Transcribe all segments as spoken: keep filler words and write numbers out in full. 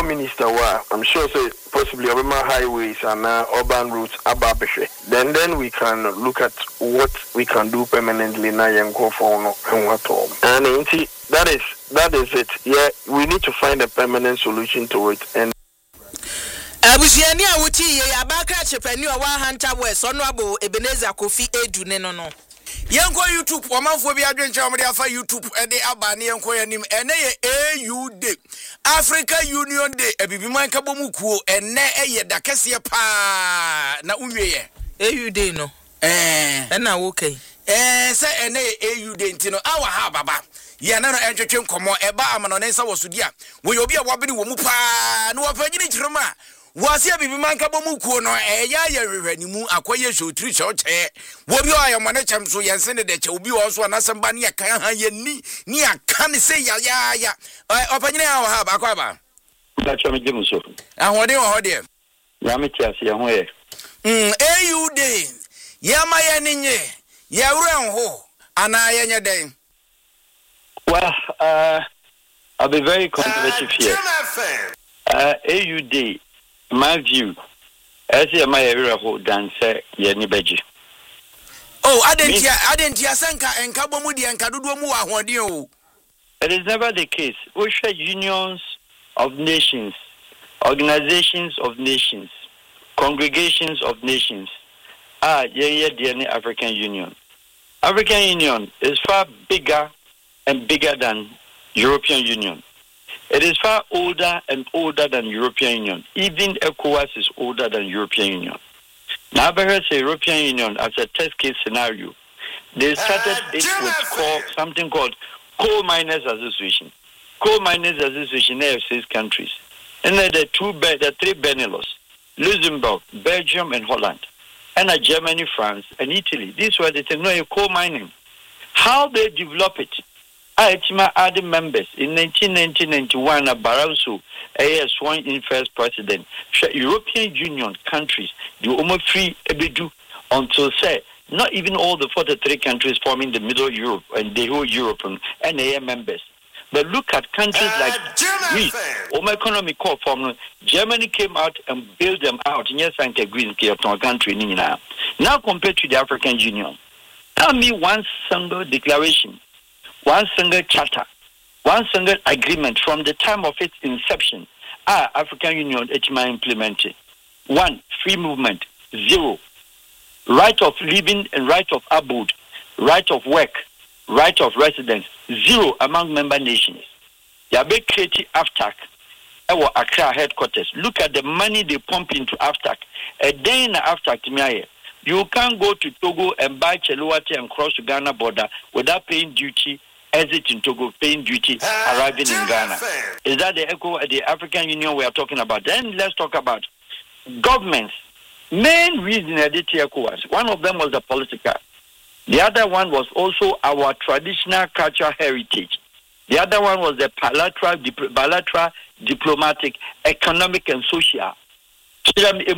prime minister wa, I'm sure say possibly urban highways and uh, urban routes ababeshe. Then then we can look at what we can do permanently na yenko for no what all. And that is that is it. Yeah, we need to find a permanent solution to it. And Abusiani awuti ye abakra chepani wa Hunter West Honorable Ebenezer Kofi Edu ne no no. Yenko YouTube omanfo bi adwenche omde afa YouTube e de aba ne yenko yanim ene ye A U Day Africa Union Day ebibiman ka bomu kuo ene eye da kese pa na unwe ye A U Day no eh ena wo kai eh se ene ye A U Day ntino awa ha baba ye na no entwetwe nkomo eba amano ne nsa wosudi a wo ye obi a wabene wo mu pa na wo panyini kirema wasi abibi manka bomu kuo no eya ya rehwanimu akoye shotri choche wo bi o ayomane chamso yense ne de che obi o so na samba ne kan ha ye ni ni aka ne se ya ya ya opanyine ha ha ba kwa ba ba cho me gemu so ahode wo hode ya me tiase ye ho ye mm A U Day ya ma ye ni nye ya wure ho ana ye nye den. Well, uh I'll be very conservative uh, here. Uh A U Day, in my view, as a my area who dance ye ni beji. Oh, I didn't hear I didn't hear sanka and kabomudi and kadumu ahodi. It is never the case. We share unions of nations, organizations of nations, congregations of nations. Ah, yeah, yeah, the African Union. African Union is far bigger and bigger than European Union. It is far older and older than European Union. Even ECOWAS is older than European Union. Now, the European Union, as a test case scenario, they started it with call, something called Coal Miners Association. Coal Miners Association, they have six countries. And then the two, the three Benelux, Luxembourg, Belgium, and Holland. And uh, Germany, France, and Italy. These were the technology coal mining. How they develop it? Aitima added members in nineteen ninety-one. Barroso, a sworn in first president. European Union countries, the almost free ebidu until say not even all the forty-three countries forming the Middle Europe and the whole Europe and they are members. But look at countries uh, like Greece, Oma economic core form. Germany came out and built them out. Yes, and Greece country now. Now compared to the African Union, tell me one single declaration, one single charter, one single agreement from the time of its inception. Ah, African Union it might implemented. One, free movement. Zero, right of living and right of abode, right of work, right of residence. Zero among member nations. They are big creative AFTAC. Our Accra headquarters. Look at the money they pump into AFTAC. A day in AFTAC, you can't go to Togo and buy Cheluati and cross the Ghana border without paying duty. Exit in Togo, paying duty, arriving in Ghana. Is that the echo of the African Union we are talking about? Then let's talk about governments. Main reason I did ECOWAS, one of them was the political. The other one was also our traditional cultural heritage. The other one was the bilateral, dip- bilateral diplomatic, economic, and social. It's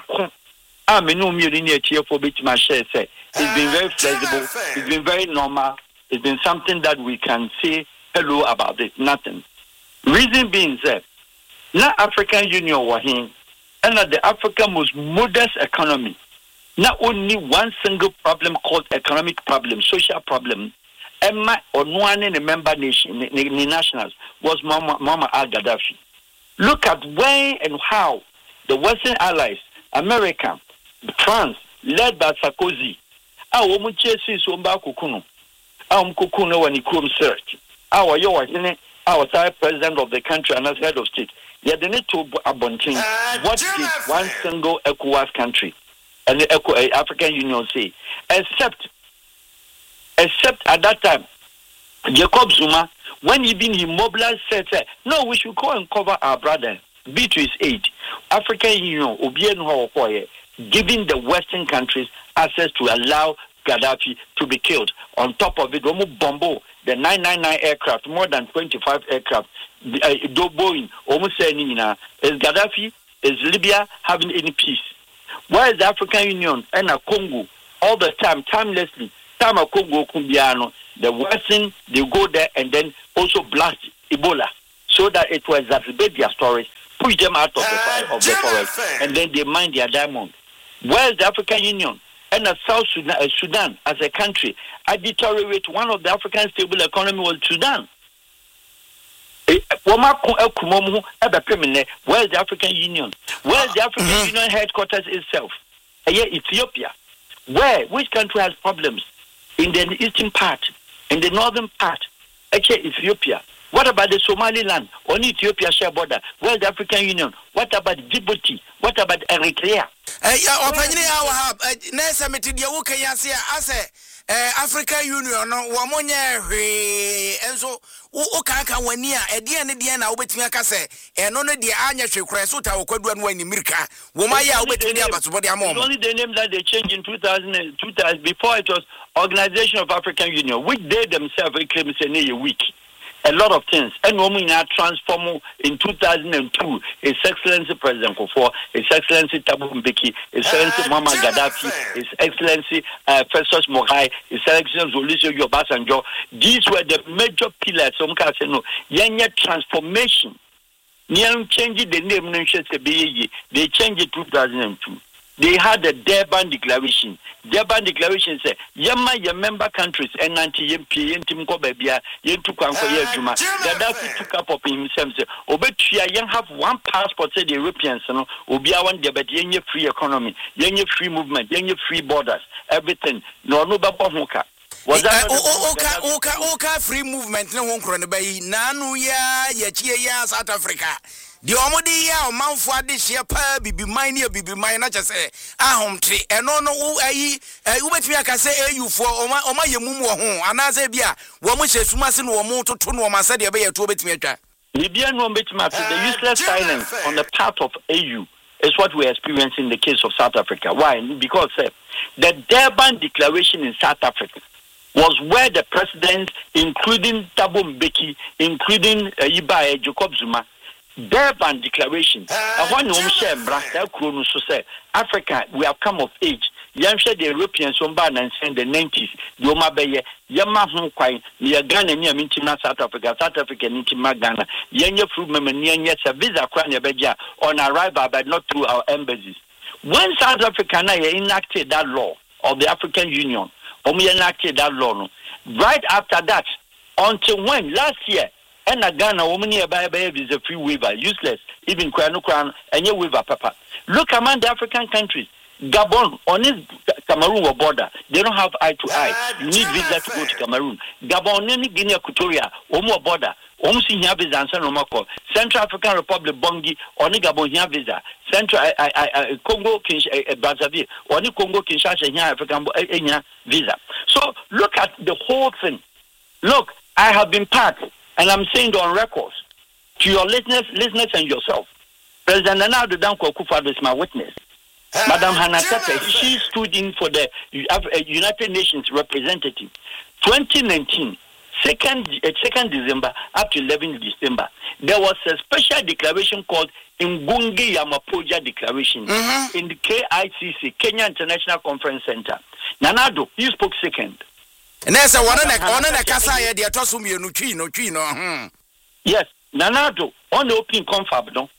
been very flexible. It's been very normal. It's been something that we can say hello about it. Nothing. Reason being said, now African Union was here, and the African most modest economy. Not only one single problem called economic problem, social problem, Emma or one in a member nation, the nationals, was Muammar al-Gaddafi. Look at when and how the Western allies, America, France, led by Sarkozy, our our president of the country and as head of state, they had the need to abundant. What did one single ECOWAS country and the African Union say, except, except at that time, Jacob Zuma, when even he mobilized, said, no, we should go and cover our brother, be to his aid. African Union, giving the Western countries access to allow Gaddafi to be killed. On top of it, Bombo, the nine ninety-nine aircraft, more than twenty-five aircraft, uh, Boeing, almost saying, is Gaddafi, is Libya having any peace? Why is the African Union and a Congo all the time, timelessly, time a Congo, Kumbiano, the Western, they go there and then also blast Ebola so that it will exacerbate their stories, push them out of the, of the forest, and then they mine their diamond. Where is the African Union? And the South Sudan, uh, Sudan as a country, I deteriorate one of the African stable economy was Sudan. Where is the African Union? Where is the African mm-hmm. Union headquarters itself? Uh, yeah, Ethiopia. Where? Which country has problems? In the eastern part, in the northern part, actually Ethiopia. What about the Somaliland? Only Ethiopia share border. Where's the African Union? What about Djibouti? What about Eritrea? Eh, ya opanyini ya wahab. Nesa metidi ya wuka yasi ya ase African Union no wamonye hwe enso ukaka wania ediye ne diye na ubetimi aka se eno no de anya hwekura so ta okwadua no ani mirika woma ya ubetimi abatobode amom. Only the name that they changed in two thousand, two thousand before it was Organization of African Union, which they themselves claim say near a week. A lot of things. And when we now transform in two thousand two, His Excellency President Kufuor, His Excellency Thabo Mbeki, His Excellency Muammar Gaddafi, His Excellency uh, Festus Mogae, His Excellency Olusegun Obasanjo. These were the major pillars. Some can say no. Yenye transformation. Nyam changed the name. They changed it two thousand two. They had the Durban Declaration. Durban Declaration said, Yama, your member countries, and anti M P, and Timko Babia, Yentu Kanko Yajuma. Gaddafi took up of himself, said, Obetia, young have one passport, said the Europeans, no, Obia one day, but Yenye free economy, Yenye free movement, Yenye free borders, everything. No, no, Babamuka. Was that Oka, Oka, Oka free movement, no one crown by Nanu ya, Yachia, South Africa. The omodi ya omanfo ade hye pa bibi man ne bibi man na chese ahomtre eno no wo ayi ubetimi aka se ayufo oma oma yemum wo ho anase bia wo mo hye sumase no wo mo toto no ma se de be yeto betimi atwa libia no betimi ati the useless silence on the part of A U is what we are experiencing in the case of South Africa. Why? Because uh, the Durban Declaration in South Africa was where the presidents, including Thabo Mbeki, including uh, Iba Jacob Zuma, Durban Declaration. I want to share Brasta so say Africa, we have come of age. Yam share the Europeans on ban and in the nineties. Yoma Beye, Yama Hunkwai, near Ghana, near Mintima, South Africa, South Africa, Mintima Ghana, Yanya Fruit Memonian, yes, a visa Kwanya Beja on arrival, but not through our embassies. When South Africa enacted that law of the African Union, or we enacted that law, right after that, until when last year, and a Ghana woman nearby is a free waiver, useless, even Kwano Kwan, and your waiver, Papa. Look among the African countries. Gabon, on his Cameroon border, they don't have eye to eye. You need visa to go to Cameroon. Gabon, any Guinea Equatoria, Omo border, Omsi here visa and San Romako. Central African Republic, Bongi, only Gabon here visa. Central I, I, I, Congo, Brazzaville, only Congo, Kinshasa here African visa. So look at the whole thing. Look, I have been part. And I'm saying on records to your listeners, listeners and yourself, President Nana Danko Akufo-Addo is my witness. Madam Hannah Tete, she stood in for the United Nations representative. twenty nineteen, second, second December up to eleventh December, there was a special declaration called Ngungi Yamapoja Declaration mm-hmm. in the K I C C, Kenya International Conference Center. Nanado, you spoke second. Nessa, one on a Kasaya, the Atosumi, no tree, no tree, no. Yes, Nanado, on the opening confab, no,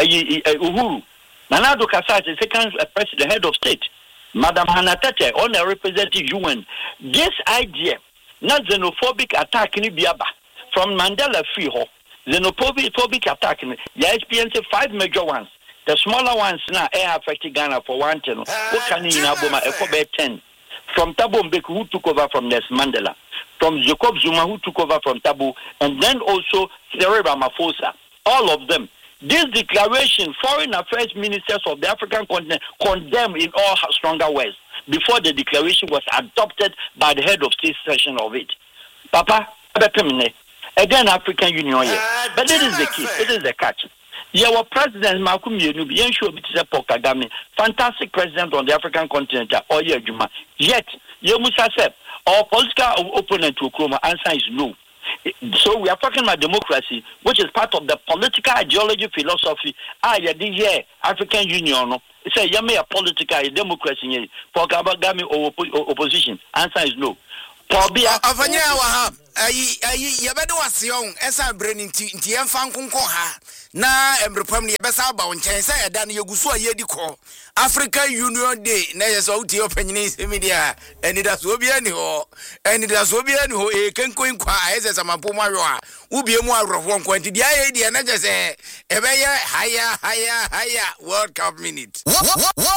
Uhuru. Nanado Kasai, the second president, head of state. Madam Hannah Tete, on a representative U N. This idea, not xenophobic attack in Biaba, from Mandela Freeho, xenophobic attack in the experienced five major ones. The smaller ones now air affected Ghana for one ten. What can you know about ten? From Thabo Mbeki, who took over from Nelson Mandela, from Jacob Zuma, who took over from Thabo, and then also Cyril Ramaphosa. All of them. This declaration, foreign affairs ministers of the African continent condemned in all stronger ways before the declaration was adopted by the head of state session of it. Papa, again, African Union here. But it is the key. It is the catch. Your president, Malcolm Yenubi, Kagame, fantastic president on the African continent, or Juma. Yet, Yemusa said, our political opponent to Okroma answer is no. So we are talking about democracy, which is part of the political ideology philosophy. Ah, yeah, the African Union. It's a yame a political democracy for Kagame or opposition. Answer is no. Avanya Wahab, ayi ayi yɛbɛde wase on ɛsa brɛ ne nti nti yɛmfa nkonkɔ ha na emrepam ne yɛbɛsa ba wo nkyɛn sɛ ɛda no yɛguso a yɛdi kɔ African Union Day na yɛsɛ wotie opanyini semidia ɛnida so obi ani hɔ ɛnida so obi ani hɔ e kenkoin kwa ayɛsɛ samampo mu ayo a wobie mu aworɔfo nkɔ nti dia yɛ dia na kyɛ sɛ ɛbɛyɛ haya haya haya World Cup minute